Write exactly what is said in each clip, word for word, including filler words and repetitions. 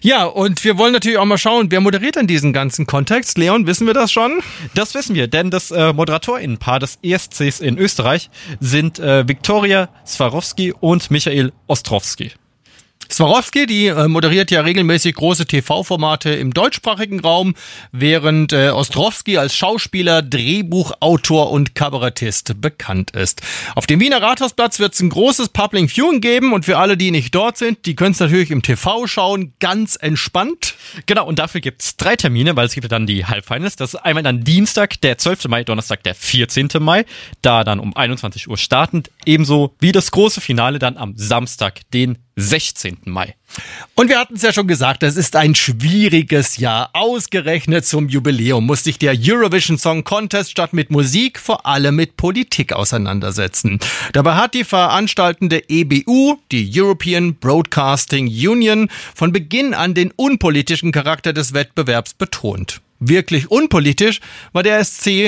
Ja, und wir wollen natürlich auch mal schauen, wer moderiert denn diesen ganzen Kontext? Leon, wissen wir das schon? Das wissen wir, denn das äh, ModeratorInnenpaar des E S Cs in Österreich sind äh, Viktoria Swarovski und Michael Ostrowski. Swarovski, die äh, moderiert ja regelmäßig große T V-Formate im deutschsprachigen Raum, während äh, Ostrowski als Schauspieler, Drehbuchautor und Kabarettist bekannt ist. Auf dem Wiener Rathausplatz wird es ein großes Public Viewing geben und für alle, die nicht dort sind, die können es natürlich im T V schauen, ganz entspannt. Genau, und dafür gibt's drei Termine, weil es gibt ja dann die Halbfinals. Das ist einmal dann Dienstag, der zwölfte Mai, Donnerstag, der vierzehnte Mai, da dann um einundzwanzig Uhr startend, ebenso wie das große Finale dann am Samstag, den sechzehnten Mai. Und wir hatten es ja schon gesagt, es ist ein schwieriges Jahr. Ausgerechnet zum Jubiläum muss sich der Eurovision Song Contest statt mit Musik vor allem mit Politik auseinandersetzen. Dabei hat die veranstaltende E B U, die European Broadcasting Union, von Beginn an den unpolitischen Charakter des Wettbewerbs betont. Wirklich unpolitisch war der E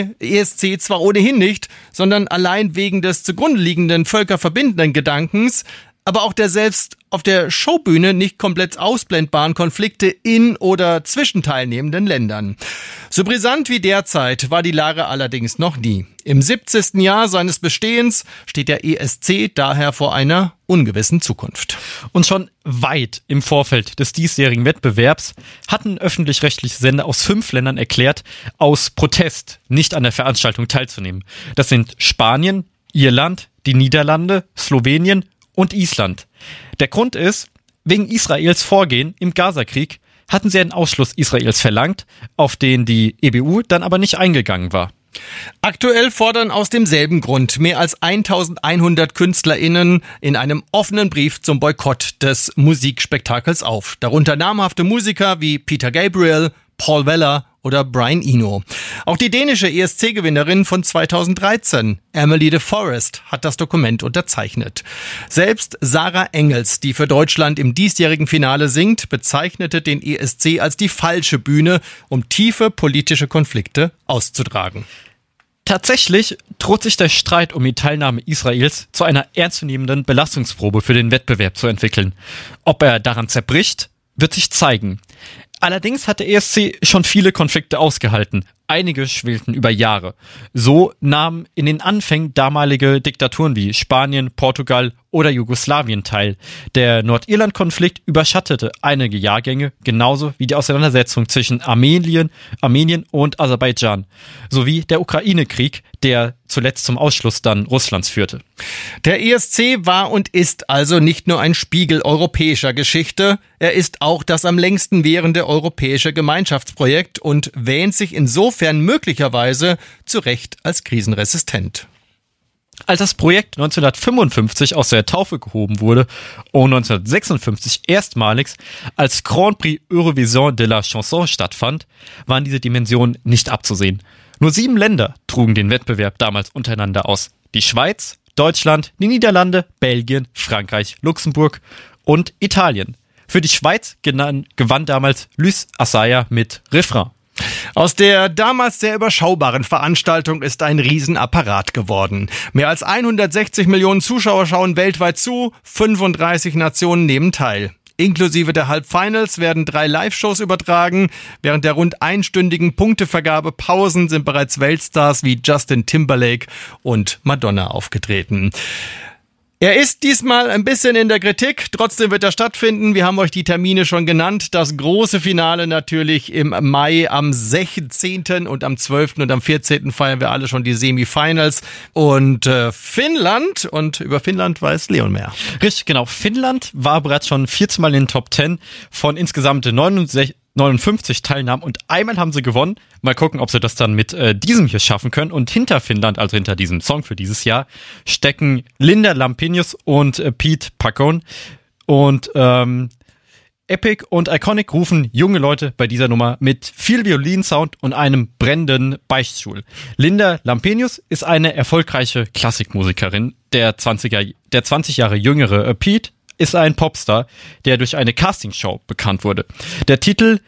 S C zwar ohnehin nicht, sondern allein wegen des zugrunde liegenden völkerverbindenden Gedankens, aber auch der selbst auf der Showbühne nicht komplett ausblendbaren Konflikte in oder zwischen teilnehmenden Ländern. So brisant wie derzeit war die Lage allerdings noch nie. Im siebzigsten Jahr seines Bestehens steht der E S C daher vor einer ungewissen Zukunft. Und schon weit im Vorfeld des diesjährigen Wettbewerbs hatten öffentlich-rechtliche Sender aus fünf Ländern erklärt, aus Protest nicht an der Veranstaltung teilzunehmen. Das sind Spanien, Irland, die Niederlande, Slowenien und Island. Der Grund ist, wegen Israels Vorgehen im Gazakrieg hatten sie einen Ausschluss Israels verlangt, auf den die E B U dann aber nicht eingegangen war. Aktuell fordern aus demselben Grund mehr als eintausendeinhundert KünstlerInnen in einem offenen Brief zum Boykott des Musikspektakels auf. Darunter namhafte Musiker wie Peter Gabriel, Paul Weller oder Brian Eno. Auch die dänische E S C-Gewinnerin von zweitausenddreizehn, Emily de Forest, hat das Dokument unterzeichnet. Selbst Sarah Engels, die für Deutschland im diesjährigen Finale singt, bezeichnete den E S C als die falsche Bühne, um tiefe politische Konflikte auszutragen. Tatsächlich droht sich der Streit um die Teilnahme Israels zu einer ernstzunehmenden Belastungsprobe für den Wettbewerb zu entwickeln. Ob er daran zerbricht, wird sich zeigen. Allerdings hat der E S C schon viele Konflikte ausgehalten. Einige schwelten über Jahre. So nahmen in den Anfängen damalige Diktaturen wie Spanien, Portugal oder Jugoslawien teil. Der Nordirland-Konflikt überschattete einige Jahrgänge, genauso wie die Auseinandersetzung zwischen Armenien, Armenien und Aserbaidschan, sowie der Ukraine-Krieg, der zuletzt zum Ausschluss dann Russlands führte. Der E S C war und ist also nicht nur ein Spiegel europäischer Geschichte, er ist auch das am längsten währende europäische Gemeinschaftsprojekt und wähnt sich insofern möglicherweise zu Recht als krisenresistent. Als das Projekt neunzehnhundertfünfundfünfzig aus der Taufe gehoben wurde und neunzehnhundertsechsundfünfzig erstmalig als Grand Prix Eurovision de la Chanson stattfand, waren diese Dimensionen nicht abzusehen. Nur sieben Länder trugen den Wettbewerb damals untereinander aus. Die Schweiz, Deutschland, die Niederlande, Belgien, Frankreich, Luxemburg und Italien. Für die Schweiz gewann, gewann damals Luis Assaya mit Refrain. Aus der damals sehr überschaubaren Veranstaltung ist ein Riesenapparat geworden. Mehr als hundertsechzig Millionen Zuschauer schauen weltweit zu, fünfunddreißig Nationen nehmen teil. Inklusive der Halbfinals werden drei Live-Shows übertragen. Während der rund einstündigen Punktevergabepausen sind bereits Weltstars wie Justin Timberlake und Madonna aufgetreten. Er ist diesmal ein bisschen in der Kritik, trotzdem wird er stattfinden. Wir haben euch die Termine schon genannt. Das große Finale natürlich im Mai am sechzehnten und am zwölften und am vierzehnten feiern wir alle schon die Semifinals. Und äh, Finnland, und über Finnland weiß Leon mehr. Richtig, genau. Finnland war bereits schon vierzehn Mal in den Top zehn von insgesamt neunundfünfzig Teilnahmen und einmal haben sie gewonnen. Mal gucken, ob sie das dann mit äh, diesem hier schaffen können. Und hinter Finnland, also hinter diesem Song für dieses Jahr, stecken Linda Lampenius und äh, Pete Pacone. Und ähm, Epic und Iconic rufen junge Leute bei dieser Nummer mit viel Violinsound und einem brennenden Beichtstuhl. Linda Lampenius ist eine erfolgreiche Klassikmusikerin. Der zwanziger, der zwanzig Jahre jüngere äh, Pete ist ein Popstar, der durch eine Castingshow bekannt wurde. Der Titel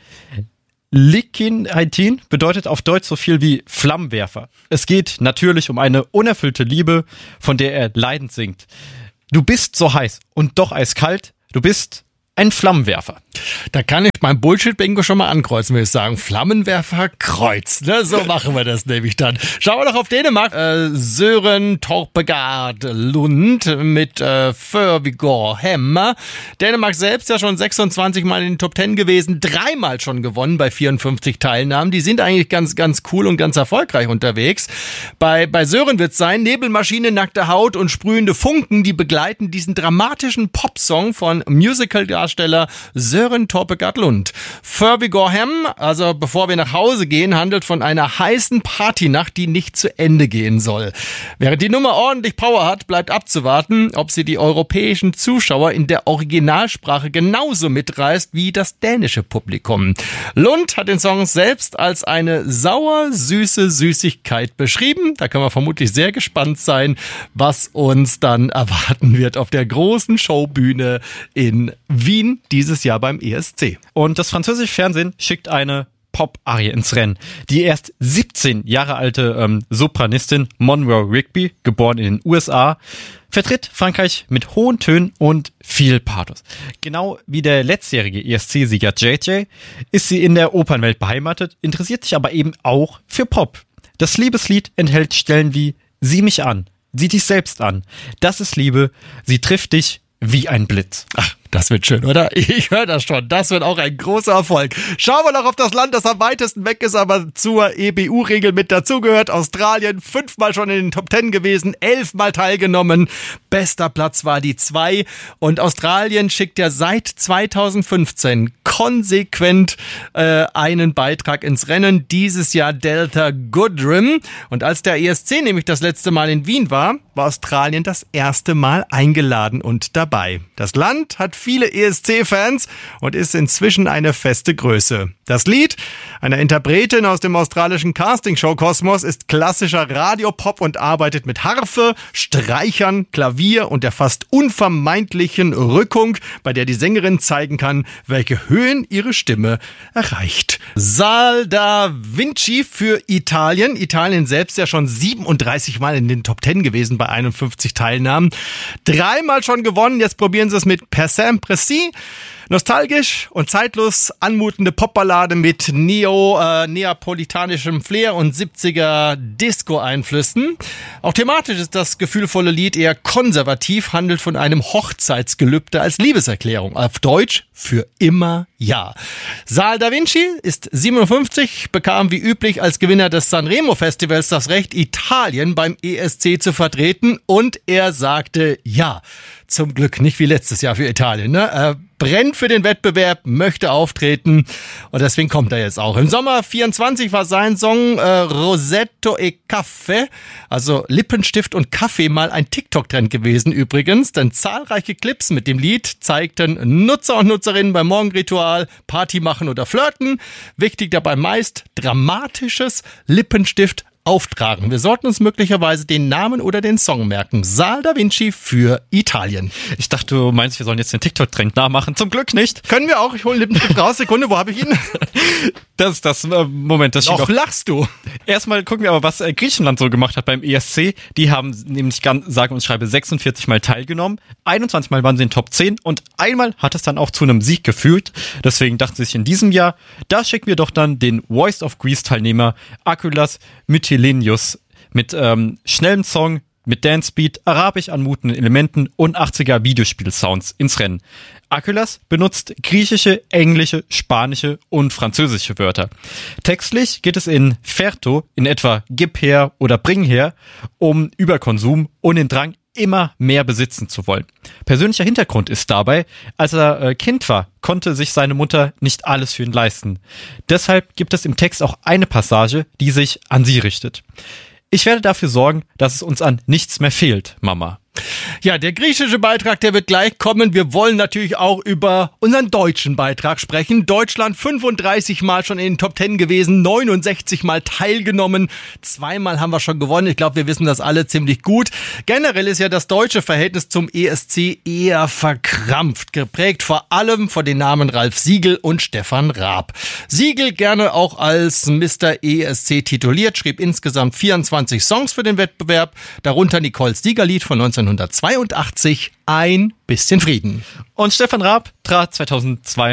Likin Haitin bedeutet auf Deutsch so viel wie Flammenwerfer. Es geht natürlich um eine unerfüllte Liebe, von der er leidend singt. Du bist so heiß und doch eiskalt, du bist ein Flammenwerfer. Da kann ich beim Bullshit-Bingo schon mal ankreuzen, würde ich sagen. Flammenwerfer Kreuz. Ne? So machen wir das nämlich dann. Schauen wir doch auf Dänemark. Äh, Søren Torpegaard Lund mit äh, Førvigård Hemma. Dänemark selbst ja schon sechsundzwanzig Mal in den Top Ten gewesen, dreimal schon gewonnen bei vierundfünfzig Teilnahmen. Die sind eigentlich ganz, ganz cool und ganz erfolgreich unterwegs. Bei, bei Søren wird's sein, Nebelmaschine, nackte Haut und sprühende Funken, die begleiten diesen dramatischen Popsong von Musical-Darsteller Søren Torpegaard Lund. Førvigård Hemma, also bevor wir nach Hause gehen, handelt von einer heißen Partynacht, die nicht zu Ende gehen soll. Während die Nummer ordentlich Power hat, bleibt abzuwarten, ob sie die europäischen Zuschauer in der Originalsprache genauso mitreißt wie das dänische Publikum. Lund hat den Song selbst als eine sauer-süße Süßigkeit beschrieben. Da können wir vermutlich sehr gespannt sein, was uns dann erwarten wird auf der großen Showbühne in Wien dieses Jahr beim E S C. Und das französische Fernsehen schickt eine Pop-Arie ins Rennen. Die erst siebzehn Jahre alte ähm, Sopranistin Monroe Rigby, geboren in den U S A, vertritt Frankreich mit hohen Tönen und viel Pathos. Genau wie der letztjährige E S C-Sieger J J ist sie in der Opernwelt beheimatet, interessiert sich aber eben auch für Pop. Das Liebeslied enthält Stellen wie „Sieh mich an, sieh dich selbst an. Das ist Liebe, sie trifft dich wie ein Blitz." Ach, das wird schön, oder? Ich höre das schon. Das wird auch ein großer Erfolg. Schauen wir noch auf das Land, das am weitesten weg ist, aber zur E B U-Regel mit dazugehört. Australien, fünfmal schon in den Top Ten gewesen, elfmal teilgenommen. Bester Platz war die zwei. Und Australien schickt ja seit zweitausendfünfzehn konsequent äh, einen Beitrag ins Rennen. Dieses Jahr Delta Goodrem. Und als der E S C nämlich das letzte Mal in Wien war, war Australien das erste Mal eingeladen und dabei. Das Land hat viele E S C-Fans und ist inzwischen eine feste Größe. Das Lied einer Interpretin aus dem australischen Castingshow-Kosmos ist klassischer Radiopop und arbeitet mit Harfe, Streichern, Klavier und der fast unvermeidlichen Rückung, bei der die Sängerin zeigen kann, welche Höhen ihre Stimme erreicht. Sal da Vinci für Italien. Italien selbst ja schon siebenunddreißig Mal in den Top Ten gewesen bei einundfünfzig Teilnahmen. Dreimal schon gewonnen, jetzt probieren sie es mit Per sempre sì. Nostalgisch und zeitlos anmutende Popballade mit neo, äh, neapolitanischem Flair und siebziger Disco-Einflüssen. Auch thematisch ist das gefühlvolle Lied eher konservativ, handelt von einem Hochzeitsgelübde als Liebeserklärung. Auf Deutsch für immer ja. Sal da Vinci ist siebenundfünfzig, bekam wie üblich als Gewinner des Sanremo-Festivals das Recht, Italien beim E S C zu vertreten und er sagte ja. Zum Glück nicht wie letztes Jahr für Italien, ne? Er brennt für den Wettbewerb, möchte auftreten und deswegen kommt er jetzt auch. Im Sommer vierundzwanzig war sein Song äh, Rosetto e Caffè, also Lippenstift und Kaffee, mal ein TikTok-Trend gewesen übrigens, denn zahlreiche Clips mit dem Lied zeigten Nutzer und Nutzerinnen beim Morgenritual, Party machen oder flirten. Wichtig dabei meist dramatisches Lippenstift auftragen. Wir sollten uns möglicherweise den Namen oder den Song merken. Sal da Vinci für Italien. Ich dachte, du meinst, wir sollen jetzt den TikTok-Trend nachmachen. Zum Glück nicht. Können wir auch. Ich hole den Lippenstift raus. Sekunde, wo habe ich ihn? Das ist das, äh, Moment, das steht Doch auch. Lachst du. Erstmal gucken wir aber, was äh, Griechenland so gemacht hat beim E S C. Die haben nämlich, ganz, sage und schreibe, sechsundvierzig Mal teilgenommen. einundzwanzig Mal waren sie in Top zehn und einmal hat es dann auch zu einem Sieg geführt. Deswegen dachten sie sich in diesem Jahr, da schicken wir doch dann den Voice of Greece-Teilnehmer Akulas Mytilenius mit ähm, schnellem Song, mit Dancebeat, arabisch anmutenden Elementen und achtziger Videospiel-Sounds ins Rennen. Akulas benutzt griechische, englische, spanische und französische Wörter. Textlich geht es in Ferto, in etwa gib her oder bring her, um Überkonsum und den Drang, immer mehr besitzen zu wollen. Persönlicher Hintergrund ist dabei, als er äh, Kind war, konnte sich seine Mutter nicht alles für ihn leisten. Deshalb gibt es im Text auch eine Passage, die sich an sie richtet. Ich werde dafür sorgen, dass es uns an nichts mehr fehlt, Mama. Ja, der griechische Beitrag, der wird gleich kommen. Wir wollen natürlich auch über unseren deutschen Beitrag sprechen. Deutschland fünfunddreißig Mal schon in den Top Ten gewesen, neunundsechzig Mal teilgenommen. Zweimal haben wir schon gewonnen. Ich glaube, wir wissen das alle ziemlich gut. Generell ist ja das deutsche Verhältnis zum E S C eher verkrampft, geprägt vor allem von den Namen Ralf Siegel und Stefan Raab. Siegel, gerne auch als Mister E S C tituliert, schrieb insgesamt vierundzwanzig Songs für den Wettbewerb, darunter Nicoles Siegerlied von neunzehnhundertzweiundachtzig, Ein bisschen Frieden. Und Stefan Raab trat zweitausendzwei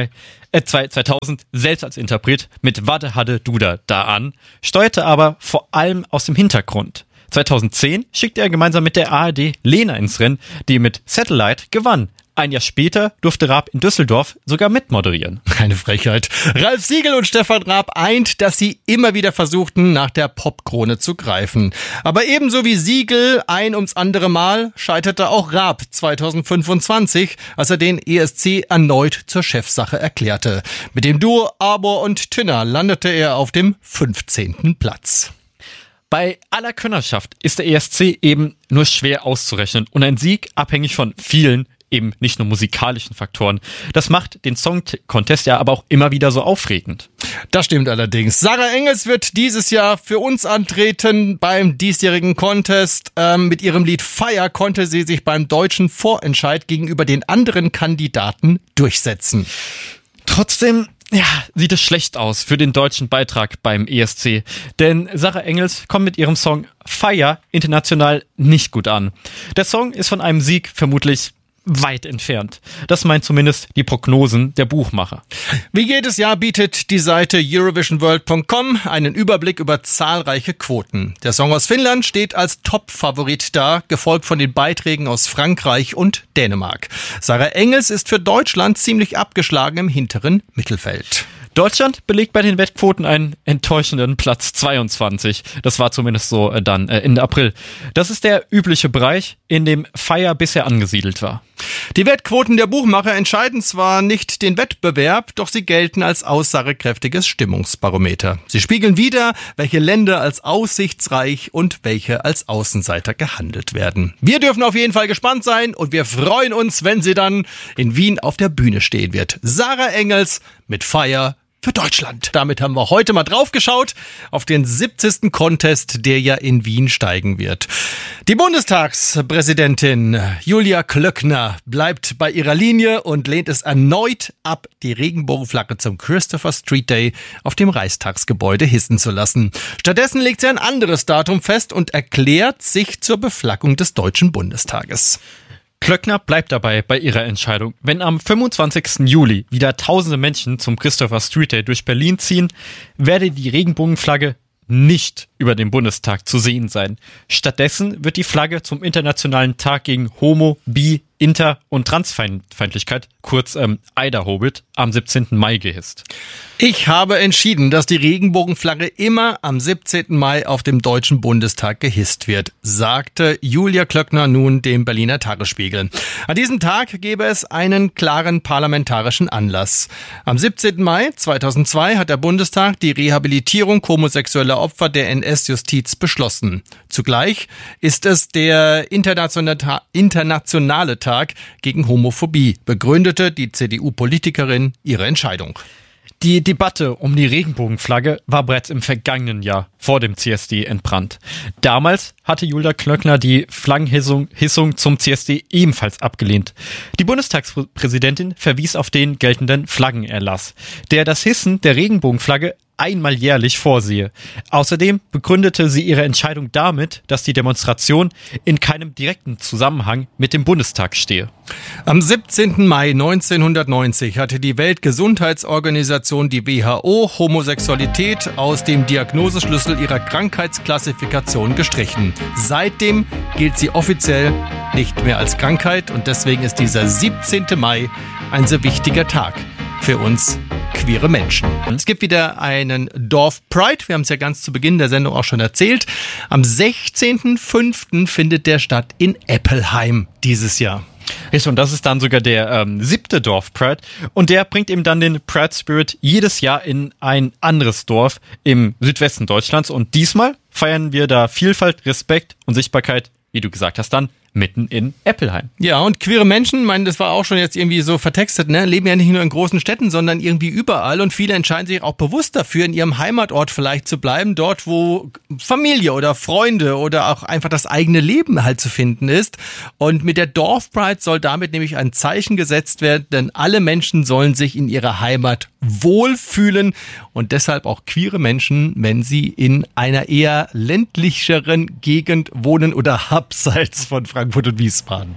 äh, zweitausend selbst als Interpret mit Wadde Hadde Duda da an, steuerte aber vor allem aus dem Hintergrund. zweitausendzehn schickte er gemeinsam mit der A R D Lena ins Rennen, die mit Satellite gewann. Ein Jahr später durfte Raab in Düsseldorf sogar mitmoderieren. Keine Frechheit. Ralf Siegel und Stefan Raab eint, dass sie immer wieder versuchten, nach der Popkrone zu greifen. Aber ebenso wie Siegel ein ums andere Mal scheiterte auch Raab zweitausendfünfundzwanzig, als er den E S C erneut zur Chefsache erklärte. Mit dem Duo Arbor und Tünner landete er auf dem fünfzehnten Platz. Bei aller Könnerschaft ist der E S C eben nur schwer auszurechnen und ein Sieg abhängig von vielen, eben nicht nur musikalischen Faktoren. Das macht den Song Contest ja aber auch immer wieder so aufregend. Das stimmt allerdings. Sarah Engels wird dieses Jahr für uns antreten beim diesjährigen Contest. Ähm, mit ihrem Lied Fire konnte sie sich beim deutschen Vorentscheid gegenüber den anderen Kandidaten durchsetzen. Trotzdem, ja, sieht es schlecht aus für den deutschen Beitrag beim E S C. Denn Sarah Engels kommt mit ihrem Song Fire international nicht gut an. Der Song ist von einem Sieg vermutlich weit entfernt. Das meint zumindest die Prognosen der Buchmacher. Wie jedes Jahr bietet die Seite Eurovision World Punkt com einen Überblick über zahlreiche Quoten. Der Song aus Finnland steht als Top-Favorit da, gefolgt von den Beiträgen aus Frankreich und Dänemark. Sarah Engels ist für Deutschland ziemlich abgeschlagen im hinteren Mittelfeld. Deutschland belegt bei den Wettquoten einen enttäuschenden Platz zweiundzwanzig. Das war zumindest so äh, dann äh, Ende April. Das ist der übliche Bereich, in dem Fire bisher angesiedelt war. Die Wettquoten der Buchmacher entscheiden zwar nicht den Wettbewerb, doch sie gelten als aussagekräftiges Stimmungsbarometer. Sie spiegeln wider, welche Länder als aussichtsreich und welche als Außenseiter gehandelt werden. Wir dürfen auf jeden Fall gespannt sein und wir freuen uns, wenn sie dann in Wien auf der Bühne stehen wird. Sarah Engels mit Fire für Deutschland. Damit haben wir heute mal drauf geschaut auf den siebzigsten Contest, der ja in Wien steigen wird. Die Bundestagspräsidentin Julia Klöckner bleibt bei ihrer Linie und lehnt es erneut ab, die Regenbogenflagge zum Christopher Street Day auf dem Reichstagsgebäude hissen zu lassen. Stattdessen legt sie ein anderes Datum fest und erklärt sich zur Beflaggung des Deutschen Bundestages. Klöckner bleibt dabei bei ihrer Entscheidung. Wenn am fünfundzwanzigsten Juli wieder tausende Menschen zum Christopher Street Day durch Berlin ziehen, werde die Regenbogenflagge nicht über dem Bundestag zu sehen sein. Stattdessen wird die Flagge zum Internationalen Tag gegen Homo, Bi, Inter- und Transfeindlichkeit, kurz ähm, Eiderhobit, am siebzehnten Mai gehisst. Ich habe entschieden, dass die Regenbogenflagge immer am siebzehnten Mai auf dem Deutschen Bundestag gehisst wird, sagte Julia Klöckner nun dem Berliner Tagesspiegel. An diesem Tag gäbe es einen klaren parlamentarischen Anlass. Am siebzehnten Mai zweitausendzwei hat der Bundestag die Rehabilitierung homosexueller Opfer der N S-Justiz beschlossen. Zugleich ist es der internationale, internationale Tag gegen Homophobie, begründete die C D U-Politikerin ihre Entscheidung. Die Debatte um die Regenbogenflagge war bereits im vergangenen Jahr vor dem C S D entbrannt. Damals hatte Julia Klöckner die Flaggenhissung Hissung zum C S D ebenfalls abgelehnt. Die Bundestagspräsidentin verwies auf den geltenden Flaggenerlass, der das Hissen der Regenbogenflagge einmal jährlich vorsehe. Außerdem begründete sie ihre Entscheidung damit, dass die Demonstration in keinem direkten Zusammenhang mit dem Bundestag stehe. Am siebzehnten Mai neunzehnhundertneunzig hatte die Weltgesundheitsorganisation, die W H O, Homosexualität aus dem Diagnoseschlüssel ihrer Krankheitsklassifikation gestrichen. Seitdem gilt sie offiziell nicht mehr als Krankheit und deswegen ist dieser siebzehnte Mai ein sehr wichtiger Tag für uns queere Menschen. Es gibt wieder einen Dorf Pride. Wir haben es ja ganz zu Beginn der Sendung auch schon erzählt. Am sechzehnten fünften findet der statt in Eppelheim dieses Jahr. Richtig, und das ist dann sogar der ähm, siebte Dorf Pride. Und der bringt eben dann den Pride Spirit jedes Jahr in ein anderes Dorf im Südwesten Deutschlands. Und diesmal feiern wir da Vielfalt, Respekt und Sichtbarkeit, wie du gesagt hast, dann mitten in Eppelheim. Ja, und queere Menschen, ich meine, das war auch schon jetzt irgendwie so vertextet, ne, leben ja nicht nur in großen Städten, sondern irgendwie überall und viele entscheiden sich auch bewusst dafür, in ihrem Heimatort vielleicht zu bleiben, dort, wo Familie oder Freunde oder auch einfach das eigene Leben halt zu finden ist. Und mit der Dorfpride soll damit nämlich ein Zeichen gesetzt werden, denn alle Menschen sollen sich in ihrer Heimat wohlfühlen und deshalb auch queere Menschen, wenn sie in einer eher ländlicheren Gegend wohnen oder abseits von Frankfurt und Wiesbaden.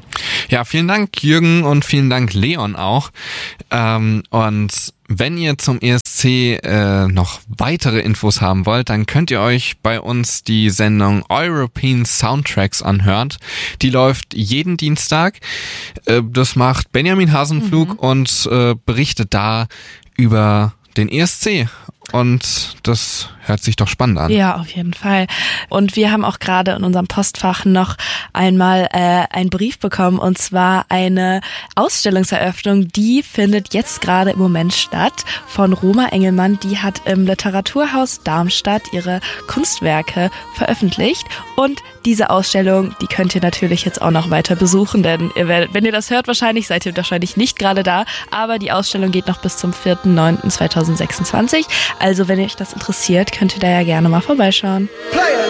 Ja, vielen Dank Jürgen und vielen Dank Leon auch. Ähm, und wenn ihr zum E S C äh, noch weitere Infos haben wollt, dann könnt ihr euch bei uns die Sendung European Soundtracks anhören. Die läuft jeden Dienstag. Äh, das macht Benjamin Hasenpflug mhm. und äh, berichtet da über den E S C. Und das hört sich doch spannend an. Ja, auf jeden Fall. Und wir haben auch gerade in unserem Postfach noch einmal äh, einen Brief bekommen, und zwar eine Ausstellungseröffnung, die findet jetzt gerade im Moment statt, von Roma Engelmann. Die hat im Literaturhaus Darmstadt ihre Kunstwerke veröffentlicht, und diese Ausstellung, die könnt ihr natürlich jetzt auch noch weiter besuchen, denn ihr werdet, wenn ihr das hört, wahrscheinlich seid ihr wahrscheinlich nicht gerade da, aber die Ausstellung geht noch bis zum vierten neunten zweitausendsechsundzwanzig. Also wenn euch das interessiert, könnt ihr da ja gerne mal vorbeischauen. Play